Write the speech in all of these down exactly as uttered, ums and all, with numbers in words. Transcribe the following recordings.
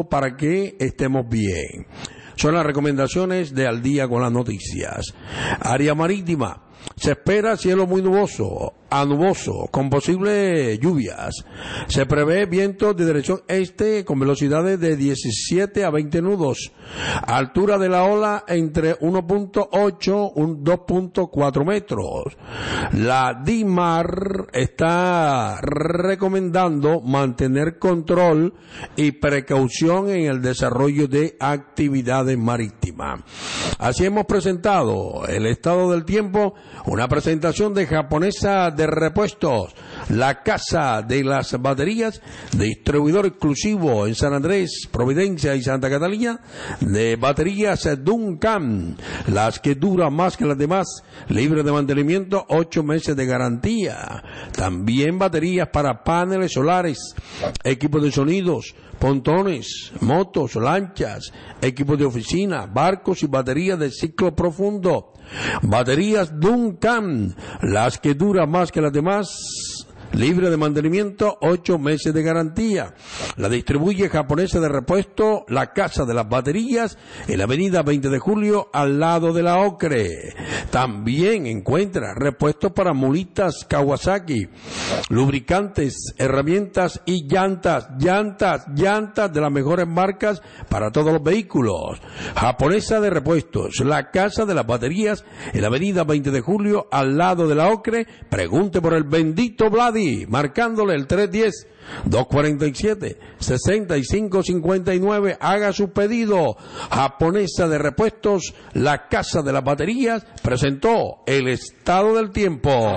para que estemos bien. Son las recomendaciones de Al Día con las Noticias. Área marítima. Se espera cielo muy nuboso, a nuboso, con posibles lluvias. Se prevé vientos de dirección este con velocidades de diecisiete a veinte nudos. Altura de la ola entre uno punto ocho y dos punto cuatro metros. La DIMAR está recomendando mantener control y precaución en el desarrollo de actividades marítimas. Así hemos presentado el estado del tiempo, una presentación de Japonesa de Repuestos, la casa de las baterías, distribuidor exclusivo en San Andrés, Providencia y Santa Catalina, de baterías Duncan, las que duran más que las demás, libre de mantenimiento, ocho meses de garantía. También baterías para paneles solares, equipos de sonidos, pontones, motos, lanchas, equipos de oficina, barcos y baterías de ciclo profundo. Baterías Duncan, las que duran más que las demás, libre de mantenimiento, ocho meses de garantía. La distribuye Japonesa de Repuesto, la casa de las baterías, en la avenida veinte de julio, al lado de la Ocre. También encuentra repuestos para mulitas Kawasaki, lubricantes, herramientas y llantas, llantas, llantas de las mejores marcas para todos los vehículos. Japonesa de Repuestos, la casa de las baterías, en la avenida veinte de julio, al lado de la Ocre. Pregunte por el bendito Vladi, marcándole el tres uno cero, dos cuatro siete, seis cinco cinco nueve. Haga su pedido. Japonesa de Repuestos, la casa de las baterías, presentó el estado del tiempo.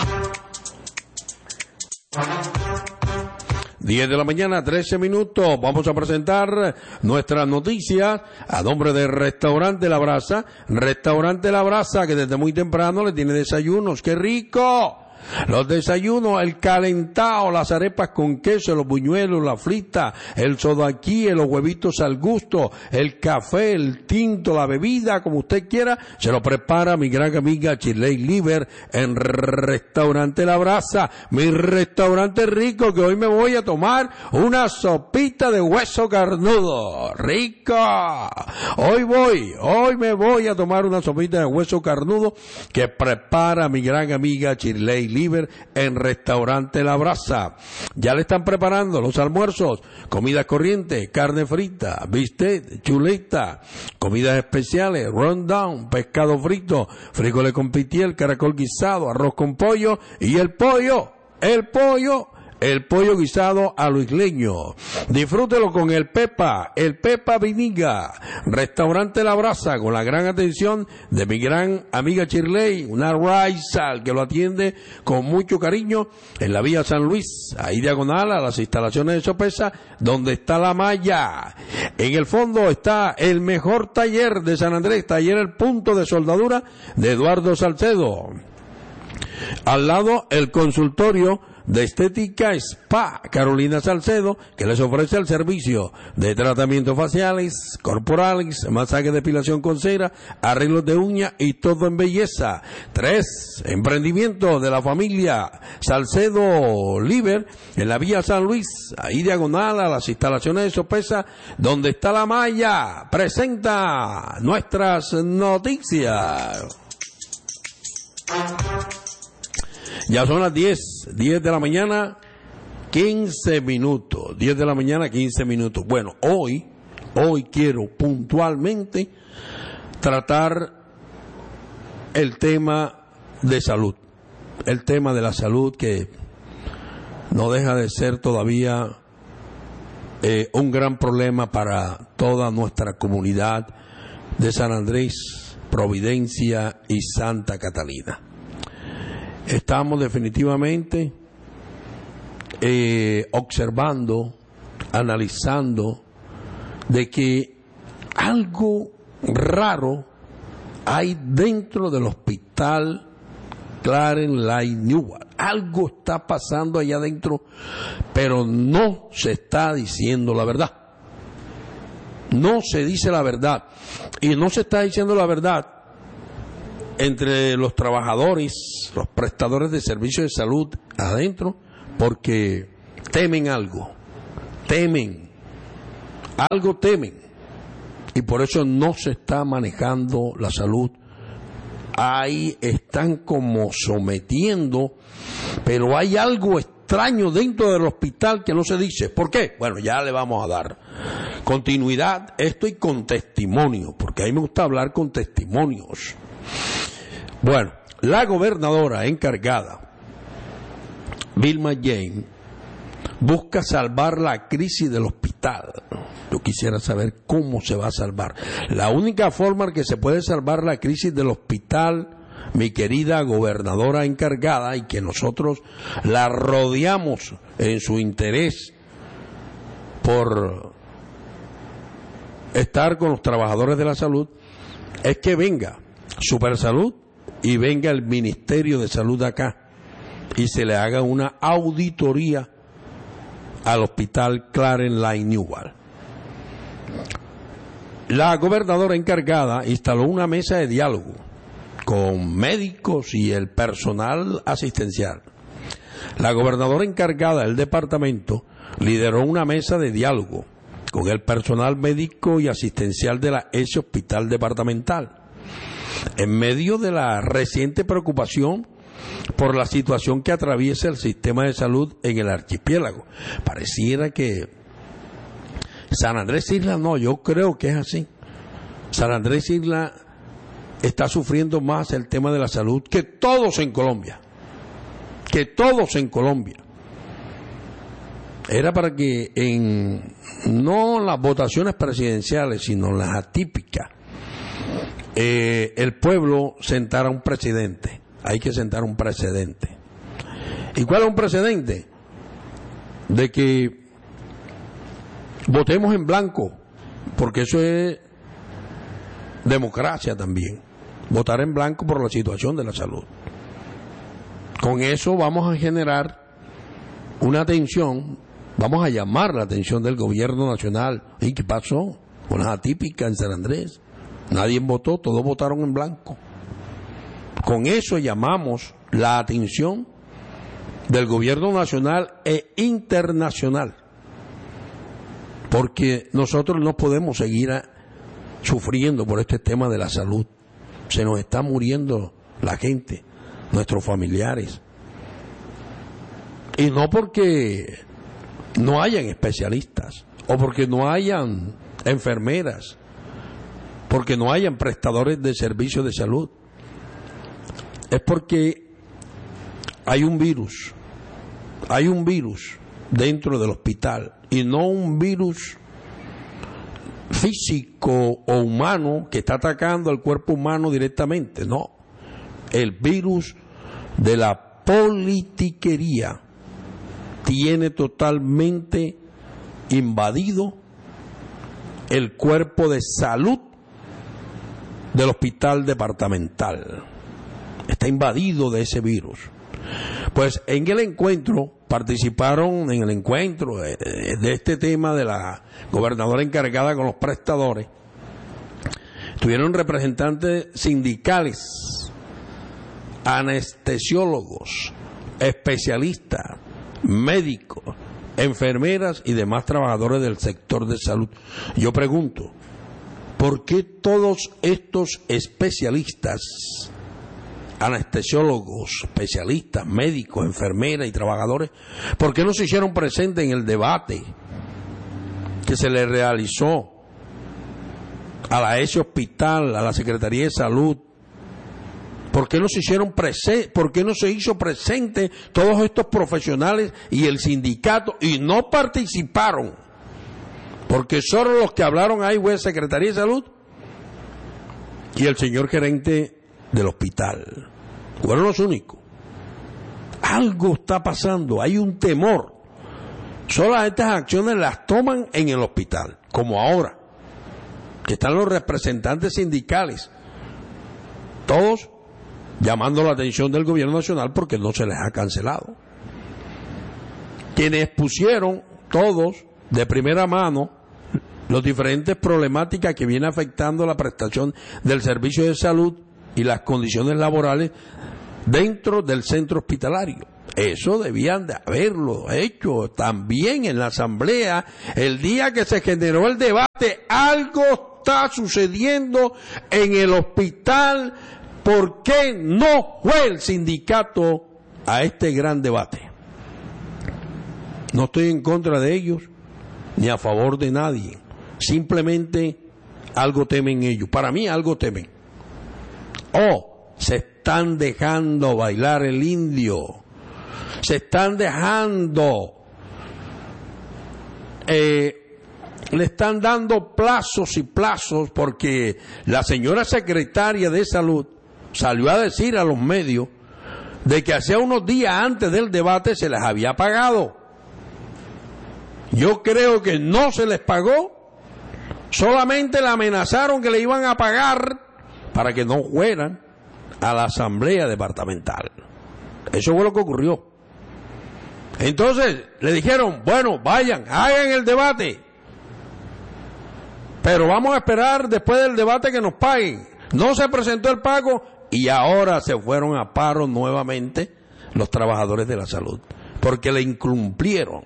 diez de la mañana, trece minutos. Vamos a presentar nuestras noticias a nombre del Restaurante La Brasa. Restaurante La Brasa, que desde muy temprano le tiene desayunos. ¡Qué rico! Los desayunos, el calentado, las arepas con queso, los buñuelos, la frita, el sodaquí, los huevitos al gusto, el café, el tinto, la bebida, como usted quiera, se lo prepara mi gran amiga Shirley Liver en Restaurante La Brasa, mi restaurante rico, que hoy me voy a tomar una sopita de hueso carnudo. ¡Rico! Hoy voy, hoy me voy a tomar una sopita de hueso carnudo que prepara mi gran amiga Shirley Liver en Restaurante La Brasa. Ya le están preparando los almuerzos, comidas corrientes, carne frita, bistec, chuleta, comidas especiales, rundown, pescado frito, frijoles con pitiel, caracol guisado, arroz con pollo y el pollo, el pollo, el pollo guisado a lo isleño. Disfrútelo con el Pepa, el Pepa Viniga. Restaurante La Brasa, con la gran atención de mi gran amiga Shirley, una raizal que lo atiende con mucho cariño en la vía San Luis, ahí diagonal a las instalaciones de Sopesa, donde está la malla. En el fondo está el mejor taller de San Andrés, taller El Punto de Soldadura de Eduardo Salcedo. Al lado, el consultorio de Estética Spa Carolina Salcedo, que les ofrece el servicio de tratamientos faciales, corporales, masaje de depilación con cera, arreglos de uña y todo en belleza. Tres, emprendimiento de la familia Salcedo Liver en la vía San Luis, ahí diagonal a las instalaciones de Sopesa, donde está la malla. Presenta nuestras noticias. Ya son las diez, diez de la mañana, quince minutos. diez de la mañana, quince minutos. Bueno, hoy, hoy quiero puntualmente tratar el tema de salud. El tema de la salud, que no deja de ser todavía eh, un gran problema para toda nuestra comunidad de San Andrés, Providencia y Santa Catalina. Estamos definitivamente eh, observando, analizando de que algo raro hay dentro del hospital Clarence Light Newark. Algo está pasando allá adentro, pero no se está diciendo la verdad. No se dice la verdad. Y no se está diciendo la verdad entre los trabajadores, los prestadores de servicios de salud adentro, porque temen algo, temen algo temen y por eso no se está manejando la salud. Ahí están como sometiendo, pero hay algo extraño dentro del hospital que no se dice. ¿Por qué? Bueno, ya le vamos a dar continuidad esto y con testimonio, porque a mí me gusta hablar con testimonios. Bueno, la gobernadora encargada, Vilma Jaime, busca salvar la crisis del hospital. Yo quisiera saber cómo se va a salvar. La única forma en que se puede salvar la crisis del hospital, mi querida gobernadora encargada, y que nosotros la rodeamos en su interés por estar con los trabajadores de la salud, es que venga Supersalud y venga el Ministerio de Salud acá y se le haga una auditoría al hospital Clarence Line Newell. La gobernadora encargada instaló una mesa de diálogo con médicos y el personal asistencial. La gobernadora encargada del departamento lideró una mesa de diálogo con el personal médico y asistencial de la ese hospital departamental, en medio de la reciente preocupación por la situación que atraviesa el sistema de salud en el archipiélago. Pareciera que San Andrés Isla no, yo creo que es así. San Andrés Isla está sufriendo más el tema de la salud que todos en Colombia. Que todos en Colombia. Era para que en no las votaciones presidenciales, sino las atípicas, eh, el pueblo sentara un presidente. Hay que sentar un precedente. ¿Y cuál es un precedente? De que votemos en blanco, porque eso es democracia también. Votar en blanco por la situación de la salud. Con eso vamos a generar una atención, vamos a llamar la atención del gobierno nacional. ¿Y qué pasó? Una atípica en San Andrés. Nadie votó, todos votaron en blanco. Con eso llamamos la atención del gobierno nacional e internacional, porque nosotros no podemos seguir a, sufriendo por este tema de la salud. Se nos está muriendo la gente, nuestros familiares, y no porque no hayan especialistas o porque no hayan enfermeras, porque no hayan prestadores de servicios de salud. Es porque hay un virus, hay un virus dentro del hospital, y no un virus físico o humano que está atacando al cuerpo humano directamente, no. El virus de la politiquería tiene totalmente invadido el cuerpo de salud del hospital departamental. Está invadido de ese virus. Pues en el encuentro participaron, en el encuentro de, de este tema de la gobernadora encargada con los prestadores, estuvieron representantes sindicales, anestesiólogos, especialistas, médicos, enfermeras y demás trabajadores del sector de salud. Yo pregunto, ¿por qué todos estos especialistas, anestesiólogos, especialistas, médicos, enfermeras y trabajadores, por qué no se hicieron presentes en el debate que se le realizó a la ese hospital, a la Secretaría de Salud? ¿Por qué no se hicieron presentes? ¿Por qué no se hizo presente todos estos profesionales y el sindicato y no participaron? Porque solo los que hablaron ahí fue la Secretaría de Salud y el señor gerente del hospital. Fueron los únicos. Algo está pasando, hay un temor. Solo estas acciones las toman en el hospital, como ahora, que están los representantes sindicales, todos llamando la atención del gobierno nacional porque no se les ha cancelado. Quienes pusieron todos de primera mano las diferentes problemáticas que viene afectando la prestación del servicio de salud y las condiciones laborales dentro del centro hospitalario. Eso debían de haberlo hecho también en la asamblea. El día que se generó el debate, algo está sucediendo en el hospital. ¿Por qué no fue el sindicato a este gran debate? No estoy en contra de ellos, ni a favor de nadie. Simplemente algo temen ellos. Para mí algo temen. O se están dejando bailar el indio. Se están dejando, eh, le están dando plazos y plazos, porque la señora secretaria de Salud salió a decir a los medios de que hacía unos días antes del debate se les había pagado. Yo creo que no se les pagó, solamente le amenazaron que le iban a pagar para que no fueran a la asamblea departamental. Eso fue lo que ocurrió. Entonces le dijeron, bueno, vayan, hagan el debate, pero vamos a esperar después del debate que nos paguen. No se presentó el pago y ahora se fueron a paro nuevamente los trabajadores de la salud, porque le incumplieron.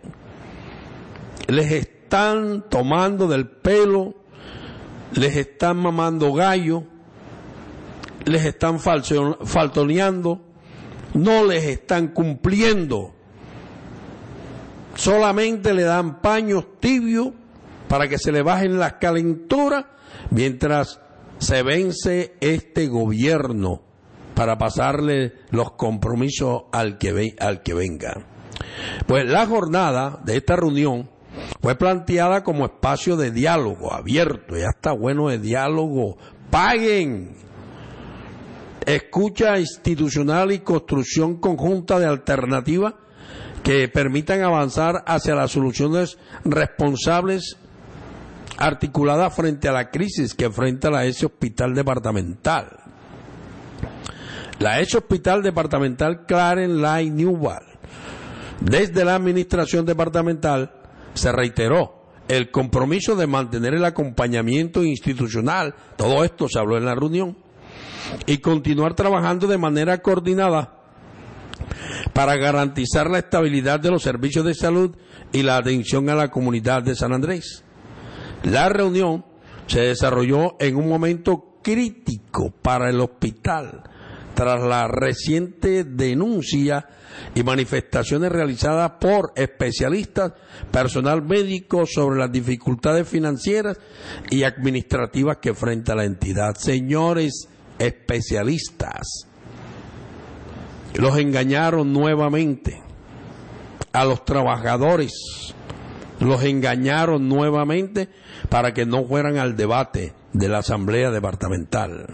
Les están tomando del pelo, les están mamando gallo, les están faltoneando, no les están cumpliendo. Solamente le dan paños tibios para que se le bajen las calenturas mientras se vence este gobierno para pasarle los compromisos al que, ve, al que venga. Pues la jornada de esta reunión fue planteada como espacio de diálogo abierto. Ya está bueno de diálogo. Paguen. Escucha institucional y construcción conjunta de alternativas que permitan avanzar hacia las soluciones responsables articuladas frente a la crisis que enfrenta la E S E Hospital Departamental. La E S E Hospital Departamental Clarence Light Newell. Desde la administración departamental se reiteró el compromiso de mantener el acompañamiento institucional, todo esto se habló en la reunión, y continuar trabajando de manera coordinada para garantizar la estabilidad de los servicios de salud y la atención a la comunidad de San Andrés. La reunión se desarrolló en un momento crítico para el hospital, tras la reciente denuncia y manifestaciones realizadas por especialistas, personal médico sobre las dificultades financieras y administrativas que enfrenta la entidad. Señores especialistas, los engañaron nuevamente a los trabajadores, los engañaron nuevamente para que no fueran al debate de la asamblea departamental,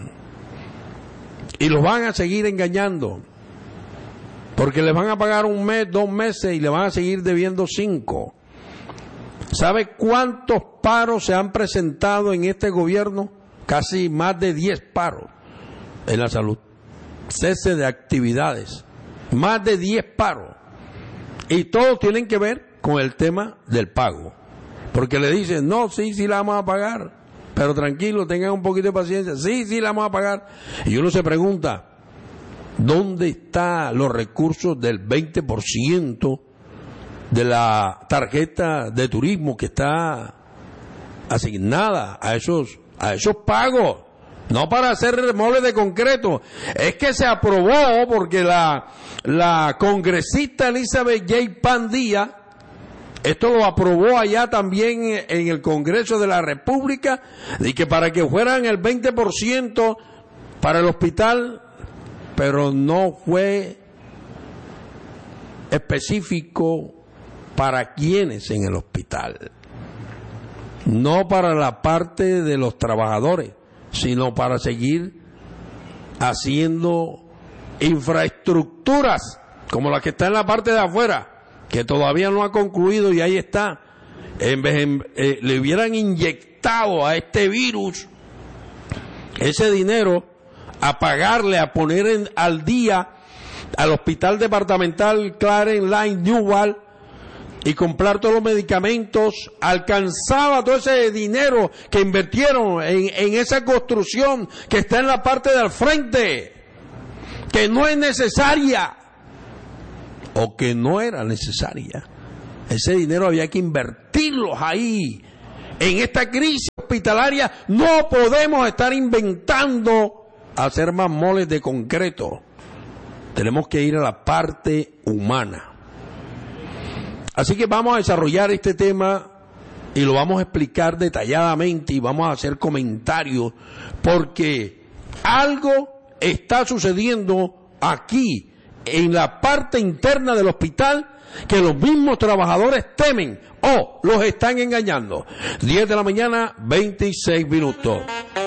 y los van a seguir engañando porque les van a pagar un mes, dos meses y le van a seguir debiendo cinco. ¿Sabe cuántos paros se han presentado en este gobierno? Casi más de diez paros en la salud. Cese de actividades, más de diez paros, y todos tienen que ver con el tema del pago, porque le dicen, no, sí, sí la vamos a pagar, pero tranquilo, tengan un poquito de paciencia, sí, sí la vamos a pagar. Y uno se pregunta, ¿dónde están los recursos del veinte por ciento de la tarjeta de turismo que está asignada a esos, a esos pagos? No para hacer remoles de concreto, es que se aprobó porque la, la congresista Elizabeth J. Pandía, esto lo aprobó allá también en el Congreso de la República, y que para que fueran el veinte por ciento para el hospital, pero no fue específico para quiénes en el hospital, no para la parte de los trabajadores, sino para seguir haciendo infraestructuras como la que está en la parte de afuera, que todavía no ha concluido, y ahí está. En vez de, eh, le hubieran inyectado a este virus ese dinero a pagarle, a poner en, al día al hospital departamental Clarence Light Newell y comprar todos los medicamentos, alcanzaba todo ese dinero que invirtieron en, en esa construcción que está en la parte del frente, que no es necesaria. o que no era necesaria. Ese dinero había que invertirlos ahí. En esta crisis hospitalaria no podemos estar inventando hacer más moles de concreto. Tenemos que ir a la parte humana. Así que vamos a desarrollar este tema y lo vamos a explicar detalladamente y vamos a hacer comentarios porque algo está sucediendo aquí en la parte interna del hospital que los mismos trabajadores temen o los están engañando. diez de la mañana, veintiséis minutos.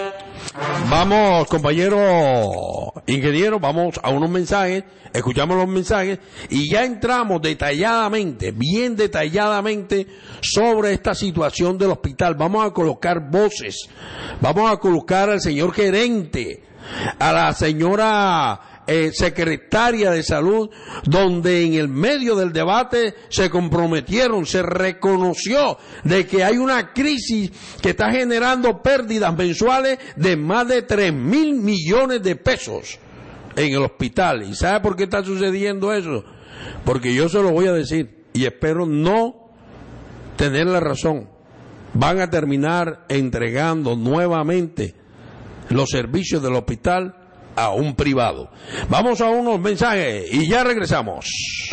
Vamos, compañeros ingenieros, vamos a unos mensajes, escuchamos los mensajes y ya entramos detalladamente, bien detalladamente sobre esta situación del hospital. Vamos a colocar voces, vamos a colocar al señor gerente, a la señora Eh, secretaria de salud, donde en el medio del debate se comprometieron, se reconoció de que hay una crisis que está generando pérdidas mensuales de más de tres mil millones de pesos en el hospital. ¿Y sabe por qué está sucediendo eso? Porque yo se lo voy a decir y espero no tener la razón. Van a terminar entregando nuevamente los servicios del hospital a un privado. Vamos a unos mensajes y ya regresamos.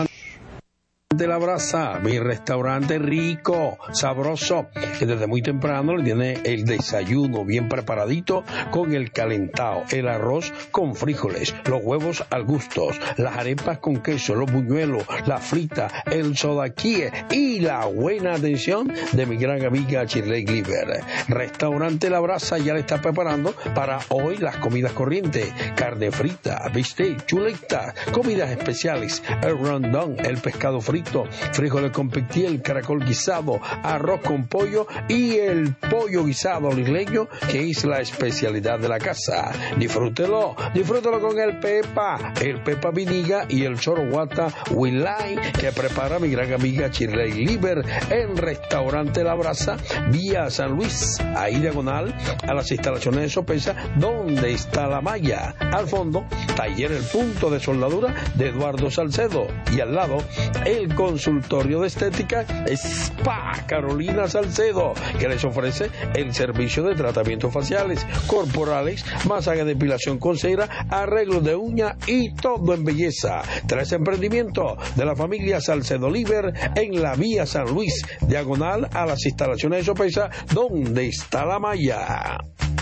De la Brasa, mi restaurante rico, sabroso, que desde muy temprano le tiene el desayuno bien preparadito con el calentado, el arroz con frijoles, los huevos al gusto, las arepas con queso, los buñuelos, la frita, el sodaquíe y la buena atención de mi gran amiga Shirley Gliber. Restaurante La Brasa ya le está preparando para hoy las comidas corrientes, carne frita, bistec, chuleta, comidas especiales, el rondón, el pescado frito, frijoles con pequiel, caracol guisado, arroz con pollo y el pollo guisado al isleño, que es la especialidad de la casa. Disfrútelo, disfrútelo con el pepa, el pepa viniga y el choroguata Wilay que prepara mi gran amiga Shirley Gliber en Restaurante La Brasa, vía San Luis, ahí diagonal a las instalaciones de Sopesa, donde está la malla. Al fondo, taller El Punto de Soldadura de Eduardo Salcedo y al lado, el consultorio de estética Spa Carolina Salcedo, que les ofrece el servicio de tratamientos faciales, corporales, masaje de depilación con cera, arreglo de uña y todo en belleza. Tres emprendimientos de la familia Salcedo Liber en la vía San Luis, diagonal a las instalaciones de Sopesa, donde está la malla.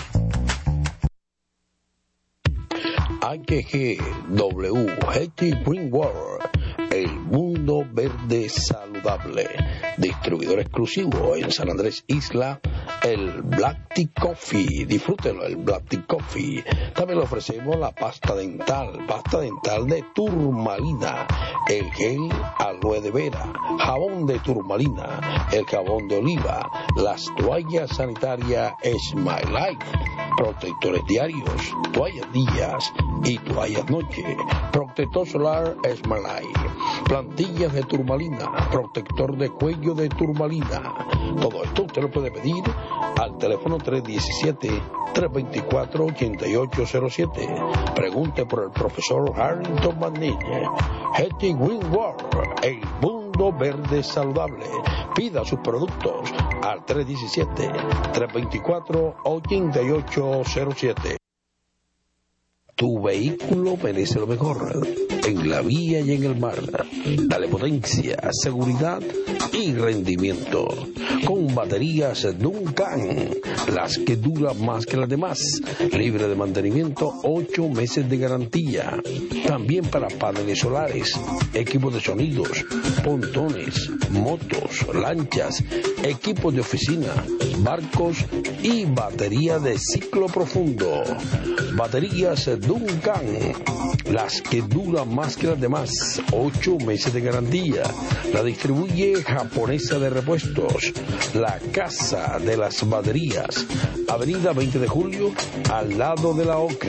H G W Hetty Green World, el mundo verde saludable. Distribuidor exclusivo en San Andrés Isla, el Black Tea Coffee. Disfrútelo, el Black Tea Coffee. También le ofrecemos la pasta dental, pasta dental de turmalina, el gel aloe de vera, jabón de turmalina, el jabón de oliva, las toallas sanitarias Smile Life, protectores diarios, toallas días y toallas noche, protector solar Smile Life, plantillas de turmalina, protector de cuello de turmalina. Todo esto usted lo puede pedir al teléfono tres uno siete, tres dos cuatro, ocho ocho cero siete. Pregunte por el profesor Harrington Manille. Hetty Green World, el mundo verde saludable. Pida sus productos al tres uno siete, tres dos cuatro, ocho ocho cero siete. Tu vehículo merece lo mejor en la vía y en el mar. Dale potencia, seguridad y rendimiento. Con baterías Duncan, las que duran más que las demás. Libre de mantenimiento, ocho meses de garantía. También para paneles solares, equipos de sonidos, pontones, motos, lanchas, equipos de oficina, barcos y batería de ciclo profundo. Baterías Duncan, las que duran más que las demás, ocho meses de garantía. La distribuye Japonesa de Repuestos, la casa de las baterías, avenida veinte de julio, al lado de la Ocre.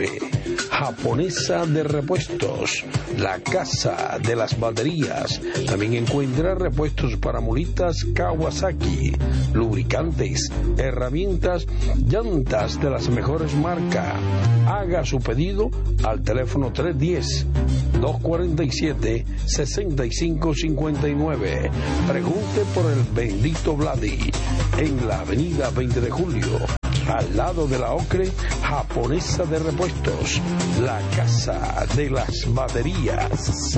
Japonesa de Repuestos, la casa de las baterías. También encuentra repuestos para mulitas Kawasaki, lubricantes, herramientas, llantas de las mejores marcas. Haga su pedido al teléfono tres uno cero, dos cuatro siete, seis cinco cinco nueve. Pregunte por el bendito Vladi en la avenida veinte de julio, al lado de la Ocre. Japonesa de Repuestos, la casa de las baterías.